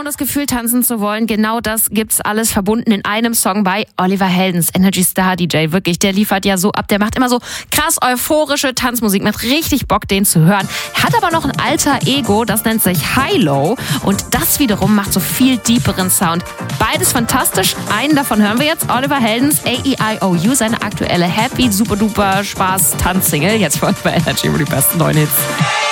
und das Gefühl, tanzen zu wollen, genau das gibt's alles verbunden in einem Song bei Oliver Heldens, Energy Star DJ. Wirklich, der liefert ja so ab, der macht immer so krass euphorische Tanzmusik, macht richtig Bock, den zu hören. Hat aber noch ein alter Ego, das nennt sich High-Low und das wiederum macht so viel deeperen Sound. Beides fantastisch, einen davon hören wir jetzt, Oliver Heldens, AEIOU, seine aktuelle Happy Super Duper Spaß Tanzsingle, jetzt für euch bei Energy, über die besten neuen Hits.